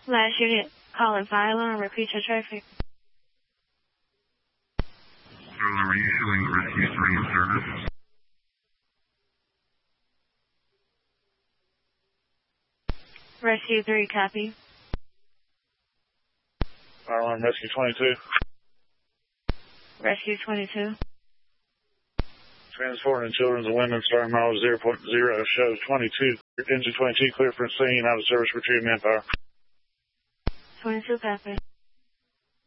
Last unit, calling fire alarm, repeat your traffic. Are you showing Rescue 3 in service? Rescue 3, copy. Fire alarm, Rescue 22. Rescue 22. Transporting children and women, starting mileage 0.0, shows 22. Engine 22 clear for scene, out of service, retrieving manpower. 22, copy.